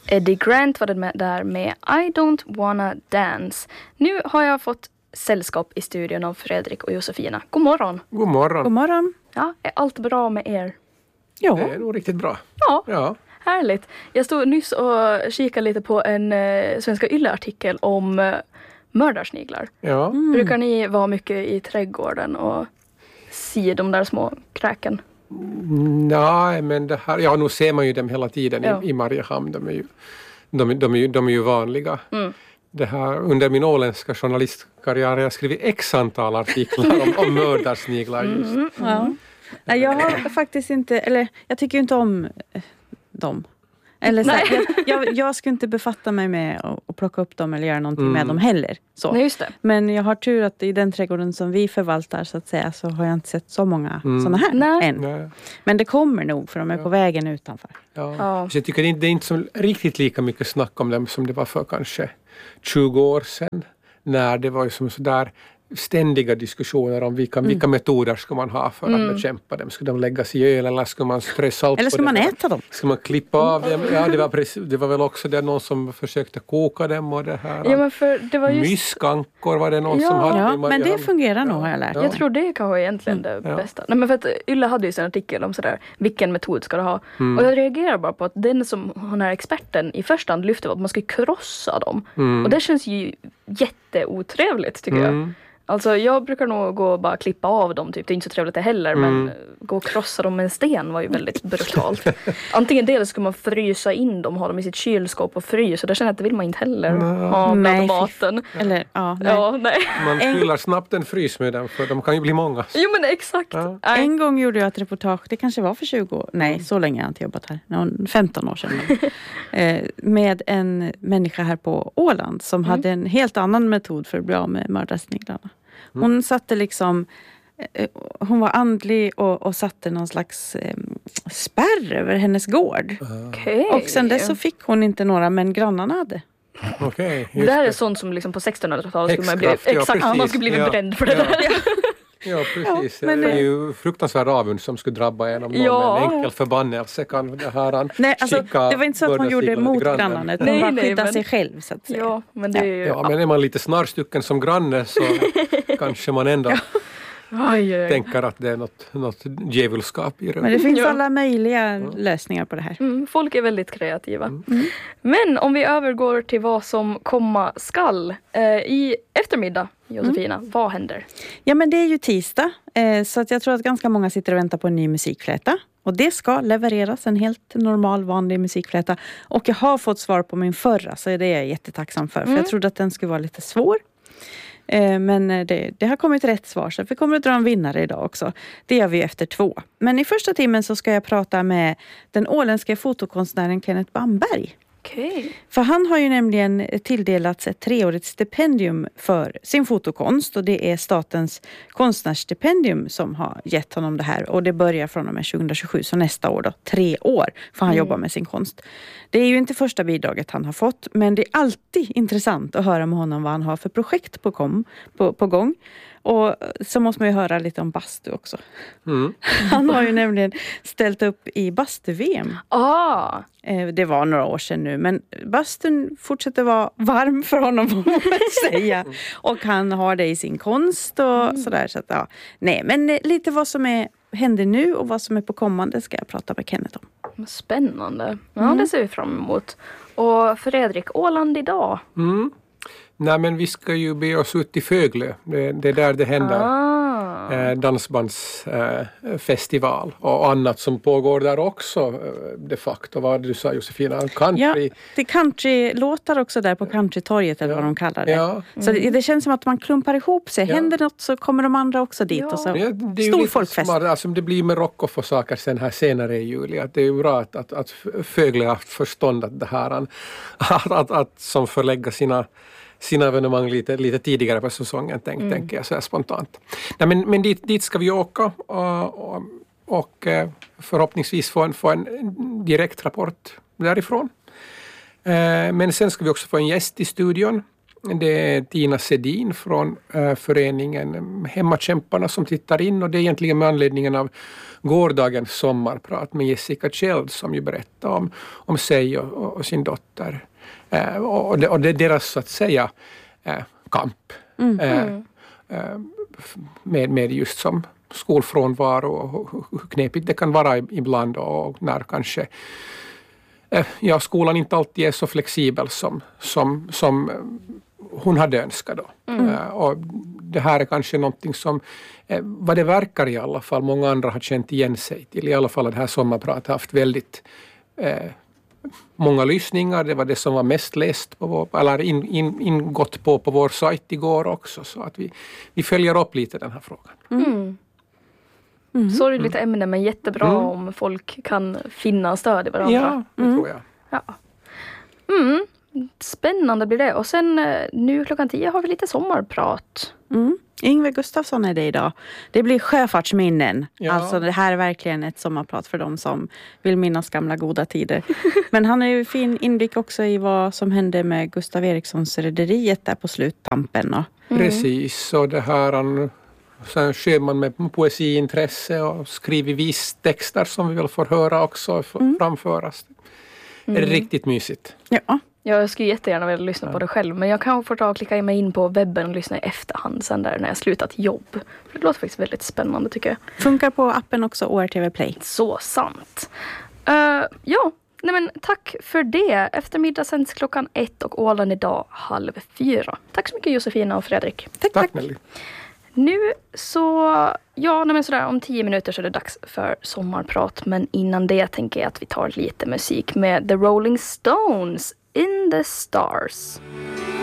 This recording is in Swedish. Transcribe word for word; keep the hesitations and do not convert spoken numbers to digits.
Eddie Grant var det med, där med I don't wanna dance. Nu har jag fått sällskap i studion av Fredrik och Josefina. God morgon. God morgon. God morgon. Ja, är allt bra med er? Ja. Det är nog riktigt bra. Ja, Ja. härligt. Jag stod nyss och kikade lite på en eh, Svenska Yle-artikel om eh, mördarsniglar. Ja. Mm. Brukar ni vara mycket i trädgården och se de där små kräken? Nej, men det här, ja, nu ser man ju dem hela tiden Ja. i, i Mariehamn. De är ju, de, är- de är ju, de är ju vanliga. Mm. Det här, under min åländska journalistkarriär har jag skrivit x antal artiklar om, om mördarsniglar just. Mm. Ja. Nej, jag har faktiskt inte, eller jag tycker ju inte om eh, dem. Eller så, jag, jag, jag skulle inte befatta mig med att, att plocka upp dem eller göra någonting Mm. med dem heller. Så. Nej, just det. Men jag har tur att i den trädgården som vi förvaltar så att säga så har jag inte sett så många Mm. sådana här Nej. än. Nej. Men det kommer nog för de är Ja. på vägen utanför. Ja. Ja. Så jag tycker det är inte- det är inte så riktigt lika mycket snack om dem som det var för kanske tjugo år sedan. När det var ju som sådär ständiga diskussioner om vilka, vilka metoder ska man ha för Mm. att bekämpa dem. Ska de läggas i öl eller ska man strö salt Eller på ska man dem? äta dem? Ska man klippa av dem? Ja, det var, precis, det var väl också det någon som försökte koka dem och det här. Ja, men för det var just... Myskankor var det någon Ja. som hade. Ja, i men det Mariehamn. fungerar nog Ja. har jag lärt Ja. mig. Jag tror det kanske är egentligen det Ja. bästa. Nej, men för att Yle hade ju sin artikel om sådär, vilken metod ska du ha? Mm. Och jag reagerar bara på att den som hon är experten i första hand lyfte var att man ska krossa dem. Mm. Och det känns ju jätteotrevligt tycker jag. Mm. Alltså jag brukar nog gå och bara klippa av dem typ. Det är inte så trevligt det heller. Mm. Men gå och krossa dem med en sten var ju väldigt brutalt. Antingen det eller ska man frysa in dem och ha dem i sitt kylskåp och frysa. Det känner jag att det vill man inte heller ha bland Nej, fy maten. Eller, ja, nej. Ja, nej. Man En- fyller snabbt en frys med dem för de kan ju bli många. Jo men exakt. Ja. Nej. En gång gjorde jag ett reportage, det kanske var för tjugo år, nej så länge har jag inte jobbat här, Nå, femton år sedan. eh, med en människa här på Åland som Mm. hade en helt annan metod för att bli av med mördarsniglarna. Hon satte liksom, eh, hon var andlig och, och satte någon slags eh, spärr över hennes gård. Okej. Och sen dess så fick hon inte några, men grannarna hade. Okej, Det just där är det. sånt som liksom på sextonhundratalet skulle man bli, Häxkraft, ja, exakt, man precis. skulle blivit Ja. bränd för det Ja. där. Ja, precis. Ja, men det är det- ju fruktansvärd avund som skulle drabba en om någon Ja. med en enkel förbannelse kan det här han Nej, alltså, skicka det var inte så att hon gjorde mördarsniglar mot till grannen. grannarna, utan Nej, hon bara nej, skyddade men- sig själv så att säga. Ja, men det är ju... Ja, men är man lite snarstucken som granne så kanske man ändå Aj, aj, aj. tänker att det är något, något djävulskap i Men rummet. det finns Ja. alla möjliga lösningar på det här. Mm, folk är väldigt kreativa. Men om vi övergår till vad som komma skall. Eh, I eftermiddag, Josefina, vad händer? Ja, men det är ju tisdag, eh, så att jag tror att ganska många sitter och väntar på en ny musikfläta. Och det ska levereras, en helt normal, vanlig musikfläta. Och jag har fått svar på min förra, så det är jag jättetacksam för. För Mm. jag trodde att den skulle vara lite svår. Eh, Men det, det har kommit rätt svar, så vi kommer att dra en vinnare idag också. Det gör vi efter två. Men i första timmen så ska jag prata med den åländska fotokonstnären Kenneth Bamberg. Okej. För han har ju nämligen tilldelats ett treårigt stipendium för sin fotokonst. Och det är statens konstnärsstipendium som har gett honom det här. Och det börjar från och med tjugohundratjugosju, så nästa år då. Tre år får han Mm. jobba med sin konst. Det är ju inte första bidraget han har fått. Men det är alltid intressant att höra med honom vad han har för projekt på, kom, på, på gång. Och så måste man ju höra lite om bastu också. Mm. Han har ju nämligen ställt upp i bastu-V M. Ah, Eh, Det var några år sedan nu, men bastun fortsätter vara varm för honom, får man väl säga. Och han har det i sin konst och sådär. Så att, ja. Nej, men eh, lite vad som är, händer nu och vad som är på kommande ska jag prata med Kenneth om. vad spännande. Ja, det ser vi fram emot. Och Fredrik, Åland idag. Mm. Nej, men vi ska ju be oss ut i Föglö. Det, det är där det händer. Ah. Eh, dansbandsfestival eh, och annat som pågår där också eh, de facto. Vad du sa, Josefina, country. Ja, det är countrylåtar också där på countrytorget eller Ja. vad de kallar det. Ja. Så det, det känns som att man klumpar ihop sig. Ja. Händer något så kommer de andra också dit. Ja. Och så. Ja, det är ju Stor lite folkfest. smart. Alltså, det blir med rock och saker sen här senare i juli. Att det är ju bra att, att, att Fögle har haft förstånd att det här att, att, att som förlägga sina sina evenemang lite, lite tidigare på säsongen tänk, Mm. tänker jag så här spontant. Nej, men men dit, dit ska vi åka och, och, och förhoppningsvis få en, få en direkt rapport därifrån. Men sen ska vi också få en gäst i studion Det är Tina Sedin från äh, föreningen Hemmakämparna som tittar in, och det är egentligen med anledningen av gårdagens sommarprat med Jessica Kjeld som ju berättar om, om sig och, och sin dotter. Äh, och, det, och det är deras så att säga äh, kamp mm. äh, äh, med, med just som skolfrånvaro och hur knepigt det kan vara ibland, och när kanske äh, ja, skolan inte alltid är så flexibel som, som, som hon hade önskat då. Mm. Uh, och det här är kanske någonting som, uh, vad det verkar i alla fall, många andra har känt igen sig till. I alla fall att det här sommarpratet har haft väldigt uh, många lyssningar. Det var det som var mest läst på vår, eller in, in, ingått på på vår sajt igår också. Så att vi, vi följer upp lite den här frågan. Mm. Mm. Sorgligt mm. ämne, men jättebra mm. om folk kan finna stöd i varandra. Ja, det mm. tror jag. Ja. Mm. Spännande blir det. Och sen nu klockan tio har vi lite sommarprat. Mm. Ingvar Gustafsson är det idag. Det blir sjöfartsminnen. Ja. Alltså det här är verkligen ett sommarprat för dem som vill minnas gamla goda tider. Men han är ju fin inblick också i vad som hände med Gustav Erikssons rederiet där på sluttampen. Och... Mm. Precis, och det här han, sen sjöman med poesiintresse och skriver visstexter som vi väl får höra också mm. framföras. Mm. Är det riktigt mysigt? Ja. Jag skulle jättegärna vilja lyssna ja. på det själv, men jag kan få ta och klicka mig in på webben och lyssna i efterhand sen där när jag slutat jobb. För det låter faktiskt väldigt spännande tycker jag. Funkar på appen också, O R T V Play. Så sant. Uh, ja, nej men tack för det. Eftermiddag sänds klockan ett och Åland idag halv fyra. Tack så mycket Josefina och Fredrik. Tack, tack. Nelly. Nu så, ja nej men sådär om tio minuter så är det dags för sommarprat. Men innan det tänker jag att vi tar lite musik med The Rolling Stones, In the Stars.